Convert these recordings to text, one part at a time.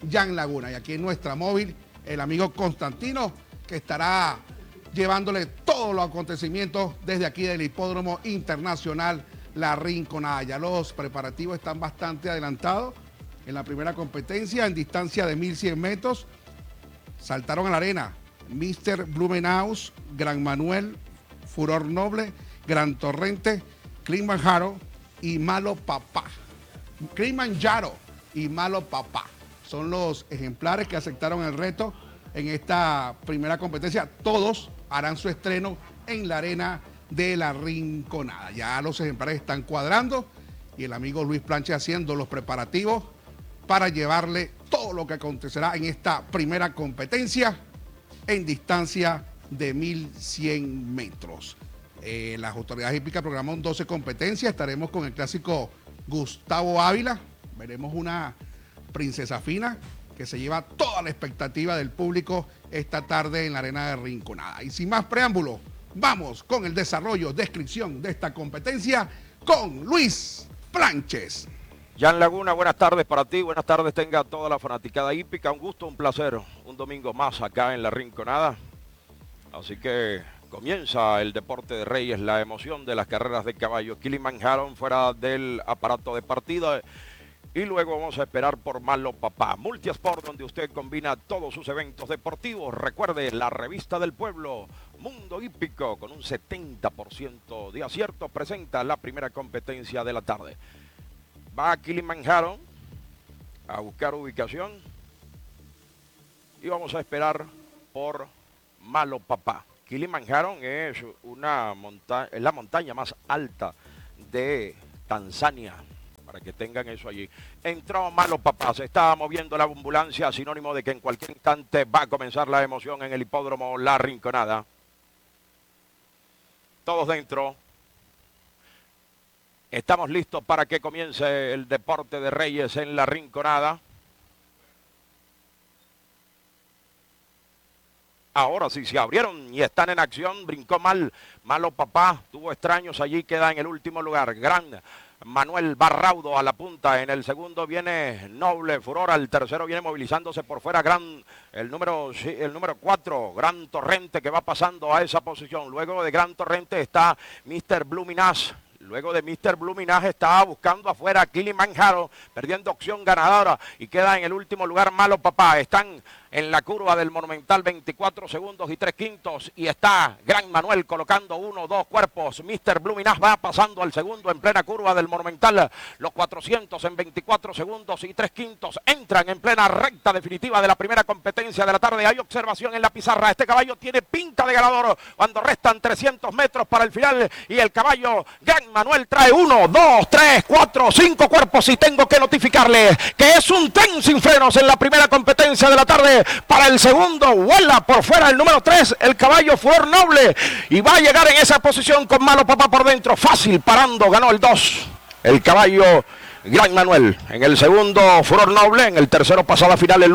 Jan Laguna. Y aquí en nuestra móvil, el amigo Constantino, que estará llevándole todos los acontecimientos desde aquí del Hipódromo Internacional La Rinconada. Ya los preparativos están bastante adelantados. En la primera competencia, en distancia de 1100 metros, saltaron a la arena Mr. Blumenhaus, Gran Manuel, Furor Noble, Gran Torrente, Kilimanjaro y Malo Papá. Kilimanjaro y Malo Papá son los ejemplares que aceptaron el reto en esta primera competencia. Todos harán su estreno en la arena de La Rinconada. Ya los ejemplares están cuadrando y el amigo Luis Planche haciendo los preparativos para llevarle todo lo que acontecerá en esta primera competencia en distancia de 1100 metros. Las autoridades hípicas programaron 12 competencias. Estaremos con el clásico Gustavo Ávila. Veremos una princesa fina que se lleva toda la expectativa del público esta tarde en la arena de Rinconada. Y sin más preámbulo, vamos con el desarrollo, descripción de esta competencia con Luis Planches. Jan Laguna, buenas tardes para ti, buenas tardes tenga toda la fanaticada hípica, un gusto, un placer, un domingo más acá en La Rinconada. Así que comienza el deporte de Reyes, la emoción de las carreras de caballo. Kilimanjaro fuera del aparato de partida y luego vamos a esperar por Malo Papá. Multisport, donde usted combina todos sus eventos deportivos. Recuerde, la revista del pueblo, Mundo Hípico, con un 70% de acierto, presenta la primera competencia de la tarde. Va a Kilimanjaro a buscar ubicación y vamos a esperar por Malo Papá. Kilimanjaro es la montaña más alta de Tanzania, para que tengan eso allí. Entró Malo Papá, se estaba moviendo la ambulancia, sinónimo de que en cualquier instante va a comenzar la emoción en el hipódromo La Rinconada. Todos dentro. Estamos listos para que comience el deporte de Reyes en La Rinconada. Ahora sí se abrieron y están en acción. Brincó Malo Papá, tuvo extraños allí, queda en el último lugar. Gran Manuel Barraudo a la punta. En el segundo viene Noble Furor. Al tercero viene movilizándose por fuera el número 4, Gran Torrente, que va pasando a esa posición. Luego de Gran Torrente está Mr. Blumenhaus. Luego de Mr. Blumenhaus estaba buscando afuera Kilimanjaro, perdiendo opción ganadora y queda en el último lugar Malo Papá. Están en la curva del Monumental 24 segundos y 3/5 y está Gran Manuel colocando 1, 2 cuerpos. Mr. Blumenhaus va pasando al segundo en plena curva del Monumental. Los 400 en 24 segundos y 3/5 entran en plena recta definitiva de la primera competencia de la tarde. Hay observación en la pizarra. Este caballo tiene pinta de ganador cuando restan 300 metros para el final y el caballo Gran Manuel trae 1, 2, 3, 4, 5 cuerpos y tengo que notificarle que es un tren sin frenos en la primera competencia de la tarde. Para el segundo, vuela por fuera el número 3, el caballo Furor Noble, y va a llegar en esa posición con Malo Papá por dentro, fácil, parando, ganó el 2, el caballo Gran Manuel. En el segundo, Furor Noble, en el tercero pasó a la final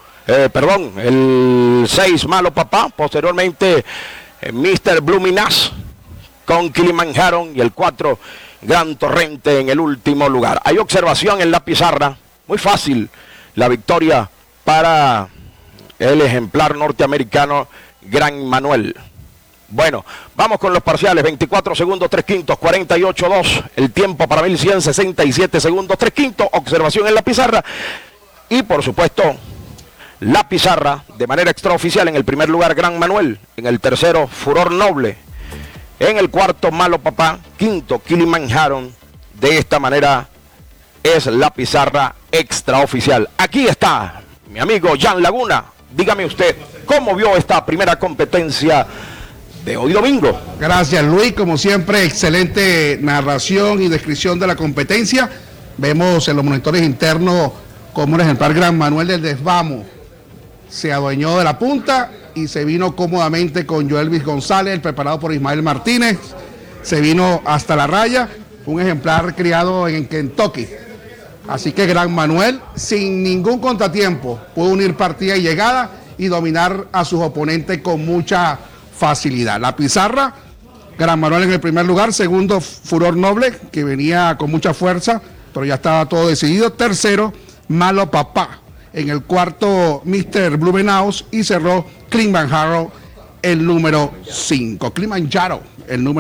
el 6, Malo Papá, posteriormente Mr. Blumenhaus con Kilimanjaro y el 4, Gran Torrente en el último lugar. Hay observación en la pizarra, muy fácil, la victoria para el ejemplar norteamericano Gran Manuel. Bueno, vamos con los parciales. 24 segundos, 3/5, 48-2. El tiempo para 1100, 67 segundos, 3/5. Observación en la pizarra. Y por supuesto, la pizarra de manera extraoficial. En el primer lugar, Gran Manuel. En el tercero, Furor Noble. En el cuarto, Malo Papá. Quinto, Kilimanjaro. De esta manera es la pizarra extraoficial. Aquí está mi amigo Jan Laguna. Dígame usted, ¿cómo vio esta primera competencia de hoy domingo? Gracias, Luis. Como siempre, excelente narración y descripción de la competencia. Vemos en los monitores internos como el ejemplar Gran Manuel del Desvamo se adueñó de la punta y se vino cómodamente con Joelvis González, preparado por Ismael Martínez. Se vino hasta la raya, un ejemplar criado en Kentucky. Así que Gran Manuel, sin ningún contratiempo, pudo unir partida y llegada y dominar a sus oponentes con mucha facilidad. La pizarra, Gran Manuel en el primer lugar, segundo Furor Noble, que venía con mucha fuerza, pero ya estaba todo decidido. Tercero, Malo Papá. En el cuarto, Mr. Blumenhaus, y cerró Kilimanjaro, el número 5. Kilimanjaro, el número